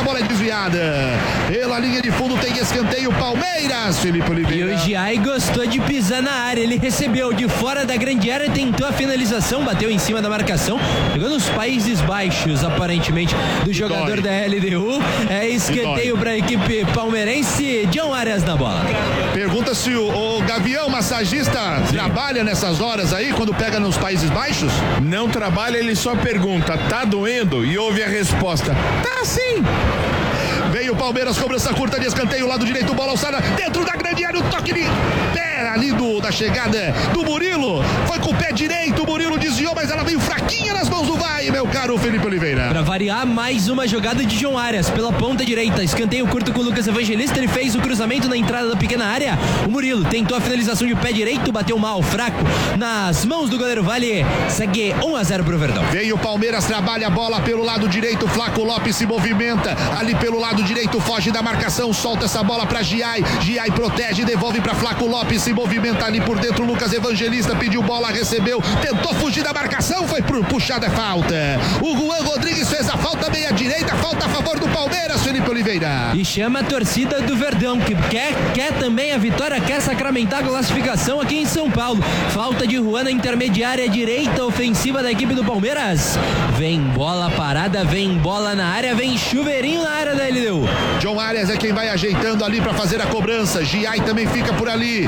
a bola é desviada. Pela linha de fundo tem escanteio, Palmeiras, Felipe Oliveira. E o Giai gostou de pisar na área, ele recebeu de fora da grande área, tentou a finalização, bateu em cima da marcação, pegou nos Países Baixos, aparentemente, do jogador da LDU. É escanteio para a equipe palmeirense. John Arias na bola. Pergunta se o Gavião massagista trabalha nessas horas aí, quando pega nos Países Baixos? Não trabalha, ele só pergunta, tá doendo? E ouve a resposta, tá sim. Veio o Palmeiras, cobrança curta de escanteio, lado direito, bola alçada, dentro da grande área, o toque de pé ali da chegada do Murilo. Foi com o pé direito, o Murilo desviou, mas ela veio fraquinha nas mãos do Vai, meu caro Felipe Oliveira. Pra variar, mais uma jogada de John Arias pela ponta direita, escanteio curto com o Lucas Evangelista, ele fez o cruzamento na entrada da pequena área, o Murilo tentou a finalização de pé direito, bateu mal, fraco, nas mãos do goleiro Vale, segue 1-0 pro Verdão. Veio o Palmeiras, trabalha a bola pelo lado direito, Flaco Lopes se movimenta, ali pelo lado direito, foge da marcação, solta essa bola pra Giai, Giai protege, devolve pra Flaco Lopes, se movimenta ali por dentro, Lucas Evangelista pediu bola, recebeu, tentou fugir da marcação, foi puxada a falta. O Juan Rodrigues fez a falta meia direita, falta a favor do Palmeiras, Felipe Oliveira. E chama a torcida do Verdão, que quer também a vitória, quer sacramentar a classificação aqui em São Paulo. Falta de Juan na intermediária direita ofensiva da equipe do Palmeiras. Vem bola parada, vem bola na área, vem chuveirinho na área da LDU. John Arias é quem vai ajeitando ali para fazer a cobrança. Giai também fica por ali.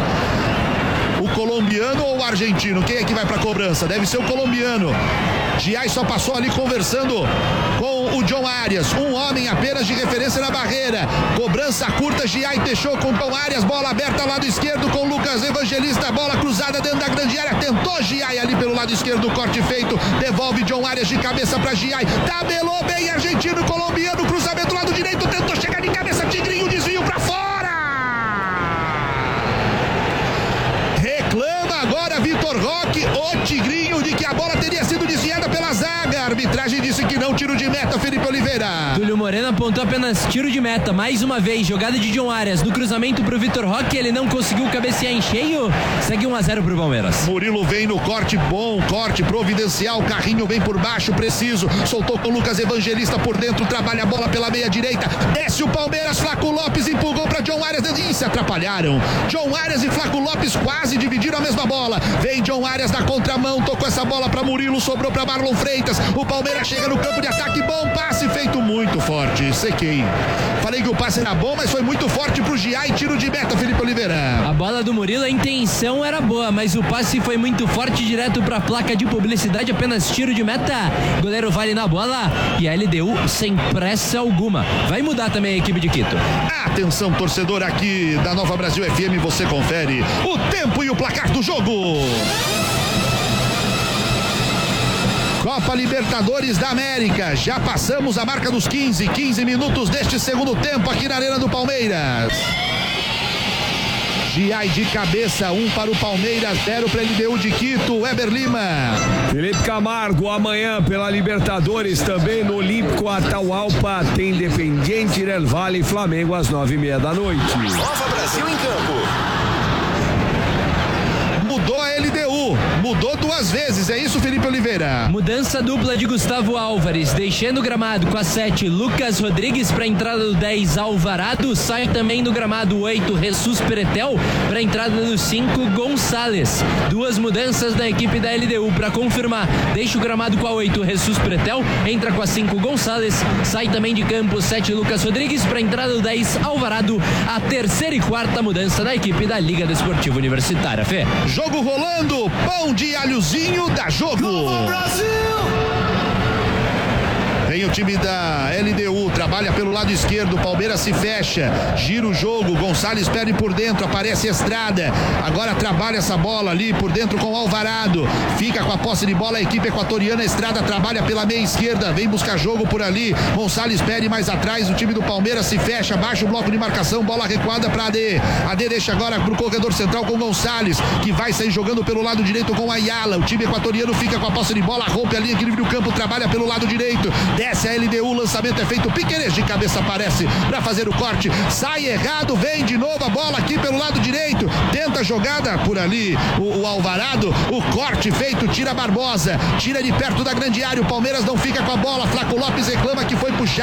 O colombiano ou o argentino? Quem é que vai para a cobrança? Deve ser o colombiano. Giai só passou ali conversando com o John Arias, um homem apenas de referência na barreira. Cobrança curta, Giai deixou com o John Arias, bola aberta lado esquerdo com o Lucas Evangelista, bola cruzada dentro da grande área, tentou Giai ali pelo lado esquerdo, corte feito, devolve John Arias de cabeça para Giai, tabelou bem argentino, colombiano, cruzamento lado direito, tentou chegar de cabeça, Tigrinho, desvio para fora. Reclama agora Vitor Roque, o Tigrinho, de que a bola teria sido desviada pela zaga. A arbitragem disse que não, tiro de meta, Felipe Oliveira. Túlio Moreno apontou apenas tiro de meta. Mais uma vez, jogada de John Arias no cruzamento pro Vitor Roque, ele não conseguiu cabecear em cheio. Segue 1-0 pro Palmeiras. Murilo vem no corte bom, corte providencial, Carrinho vem por baixo, preciso, soltou com o Lucas Evangelista por dentro, trabalha a bola pela meia direita, desce o Palmeiras, Flaco Lopes empurrou para John Arias, e se atrapalharam. John Arias e Flaco Lopes quase dividiram a mesma bola. Vem John Arias na contramão, tocou essa bola para Murilo, sobrou para Marlon Freitas. O Palmeiras chega no campo de ataque, bom passe feito muito forte, sequei. Falei que o passe era bom, mas foi muito forte pro Giai, tiro de meta, Felipe Oliveira. A bola do Murilo, a intenção era boa, mas o passe foi muito forte, direto pra placa de publicidade, apenas tiro de meta. Goleiro Vale na bola e a LDU sem pressa alguma. Vai mudar também a equipe de Quito. Atenção, torcedor aqui da Nova Brasil FM, você confere o tempo e o placar do jogo. Copa Libertadores da América, já passamos a marca dos 15 minutos deste segundo tempo aqui na Arena do Palmeiras. Giai de cabeça, 1 para o Palmeiras, 0 para a LDU de Quito. Weber Lima. Felipe Camargo, amanhã pela Libertadores, também no Olímpico Atahualpa, tem Independiente del Valle e Flamengo às 9:30 da noite. Nova Brasil em campo. Mudou a LDU, mudou 2 vezes, é isso, Felipe Oliveira? Mudança dupla de Gustavo Álvares, deixando o gramado com a 7, Lucas Rodrigues para a entrada do 10, Alvarado, sai também do gramado 8, Jesus Peretel para a entrada do 5, Gonçalves. 2 mudanças da equipe da LDU para confirmar, deixa o gramado com a 8, Jesus Peretel, entra com a 5, Gonçalves, sai também de campo 7, Lucas Rodrigues para a entrada do 10, Alvarado, a 3ª e 4ª mudança da equipe da Liga Desportiva Universitária. Fê. Jogo rolando, pão de alhozinho da jogo. Nova Brasil! Vem o time da LDU, trabalha pelo lado esquerdo, Palmeiras se fecha, gira o jogo, Gonçalves perde por dentro, aparece Estrada, agora trabalha essa bola ali por dentro com Alvarado, fica com a posse de bola a equipe equatoriana, Estrada trabalha pela meia esquerda, vem buscar jogo por ali, Gonçalves perde mais atrás, o time do Palmeiras se fecha, baixa o bloco de marcação, bola recuada para AD deixa agora pro corredor central com Gonçalves, que vai sair jogando pelo lado direito com Ayala, o time equatoriano fica com a posse de bola, rompe a linha que livre o campo, trabalha pelo lado direito, desce a LDU, lançamento é feito, Piquerez de cabeça aparece para fazer o corte, sai errado, vem de novo a bola aqui pelo lado direito, tenta a jogada por ali, o Alvarado, o corte feito, tira Barbosa, tira de perto da grande área, o Palmeiras não fica com a bola, Flaco Lopes reclama que foi puxado.